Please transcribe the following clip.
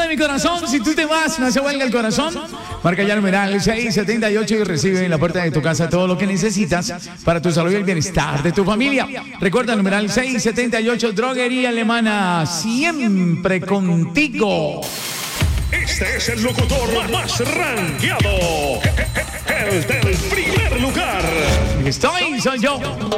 mi corazón, si tú te vas, no se huelga el corazón. Marca ya el numeral 678 y recibe en la puerta de tu casa todo lo que necesitas para tu salud y el bienestar de tu familia. Recuerda el numeral 678, Droguería Alemana, siempre contigo. Este es el locutor más rankeado, el del primer lugar. Soy yo.